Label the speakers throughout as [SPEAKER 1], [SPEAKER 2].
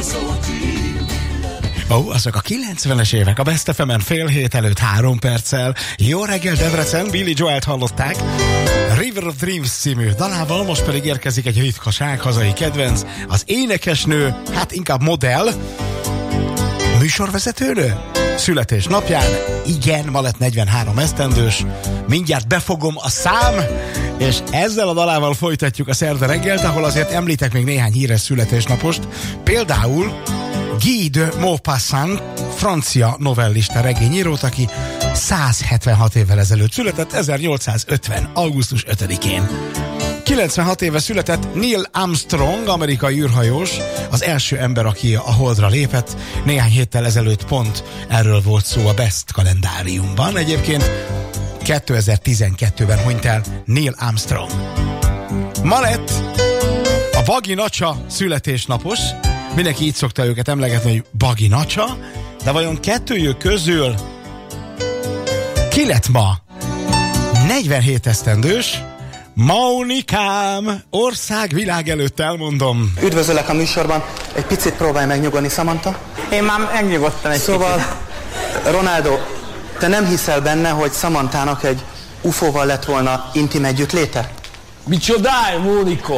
[SPEAKER 1] Azok a 90-es évek, a Best FM-en fél hét előtt 3 perccel. Jó reggel Debrecen, Billy Joelt hallották. River of Dreams című dalával, most pedig érkezik egy ritkaság, hazai kedvenc. Az énekesnő, hát inkább modell, műsorvezetőnő, születésnapján, igen, ma lett 43 esztendős, mindjárt befogom a szám, és ezzel a dalával folytatjuk a szerda reggelt, ahol azért említek még néhány híres születésnapost, például Guy de Maupassant, francia novellista regényírót, aki 176 évvel ezelőtt született, 1850. augusztus 5-én. 96 éve született Neil Armstrong, amerikai űrhajós, az első ember, aki a Holdra lépett. Néhány héttel ezelőtt pont erről volt szó a Best kalendáriumban. Egyébként 2012-ben hunyt el Neil Armstrong. Ma lett a Bagi Nacsa születésnapos. Mindenki így szokta őket emlegetni, hogy Bagi Nacsa, de vajon kettőjük közül ki lett ma 47 esztendős? Maunikám, ország-világ előtt elmondom.
[SPEAKER 2] Üdvözöllek a műsorban, egy picit próbálj megnyugodni, Samantha.
[SPEAKER 3] Én már megnyugodtam egy
[SPEAKER 2] Szóval,
[SPEAKER 3] picit.
[SPEAKER 2] Ronaldo, te nem hiszel benne, hogy Samanthának egy UFO-val lett volna intim együttléte?
[SPEAKER 3] Micsodáj, Mónika?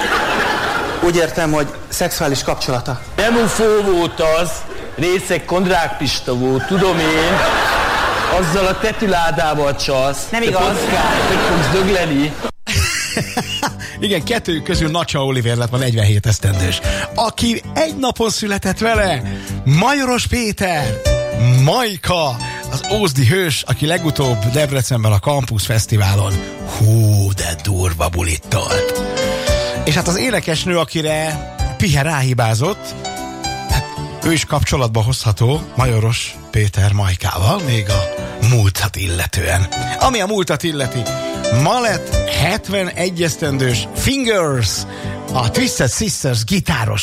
[SPEAKER 2] Úgy értem, hogy szexuális kapcsolata.
[SPEAKER 3] Nem UFO volt az, részeg Kondrák Pista volt, tudom én. Azzal a tetüládával csalsz. Nem igaz. Hogy fogsz dögleni.
[SPEAKER 1] Igen, kettőjük közül Nacsa Olivér lett ma 47 esztendős. Aki egy napon született vele, Majoros Péter, Majka, az ózdi hős, aki legutóbb Debrecenben a Campus Fesztiválon hú, de durva bulit tolt. És hát az énekesnő, akire Pihe ráhibázott, hát ő is kapcsolatba hozható Majoros Péter Majkával, még a múltat illetően. Ami a múltat illeti, ma lett 71 esztendős Fingers, a Twisted Sisters gitáros